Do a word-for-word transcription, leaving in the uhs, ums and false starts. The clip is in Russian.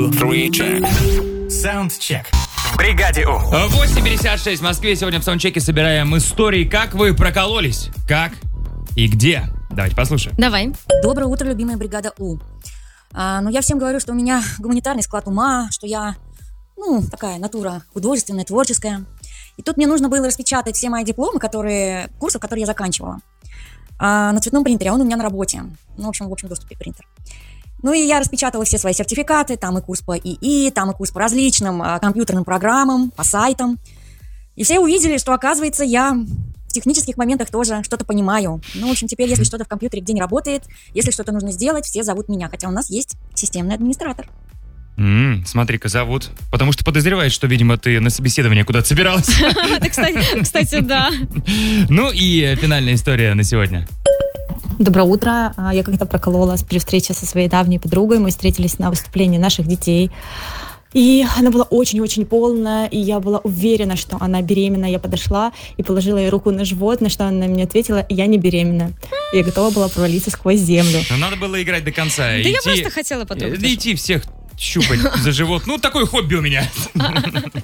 three, check. Саундчек. В бригаде У. восемь пятьдесят шесть в Москве. Сегодня в саундчеке собираем истории, как вы прокололись, как и где. Давайте послушаем. Давай. Доброе утро, любимая бригада У. А, ну, я всем говорю, что у меня гуманитарный склад ума, что я, ну, такая натура художественная, творческая. И тут мне нужно было распечатать все мои дипломы, которые, курсов, которые я заканчивала. А, на цветном принтере, а он у меня на работе. Ну, в общем, в общем доступе принтер. Ну, и я распечатала все свои сертификаты, там и курс по ИИ, там и курс по различным а, компьютерным программам, по сайтам. И все увидели, что, оказывается, я в технических моментах тоже что-то понимаю. Ну, в общем, теперь, если что-то в компьютере где не работает, если что-то нужно сделать, все зовут меня, хотя у нас есть системный администратор. М-м, смотри-ка, зовут. Потому что подозревают, что, видимо, ты на собеседование куда-то собиралась. Кстати, да. Ну и финальная история на сегодня. Доброе утро. Я как-то прокололась при встрече со своей давней подругой. Мы встретились на выступлении наших детей. И она была очень-очень полная, и я была уверена, что она беременна. Я подошла и положила ей руку на живот, на что она мне ответила: я не беременна. Я готова была провалиться сквозь землю. Но надо было играть до конца. Да идти, я просто хотела потрогать. Идти всех щупать за живот. Ну, такое хобби у меня.